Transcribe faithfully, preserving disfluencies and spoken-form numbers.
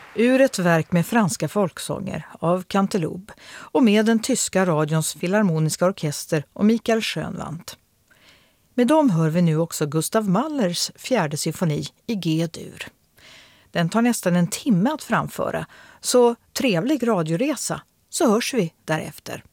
ur ett verk med franska folksånger av Canteloube och med den tyska radions filharmoniska orkester och Mikael Schönwandt. Med dem hör vi nu också Gustav Mahlers fjärde symfoni i G-dur. Den tar nästan en timme att framföra, så trevlig radioresa, så hörs vi därefter.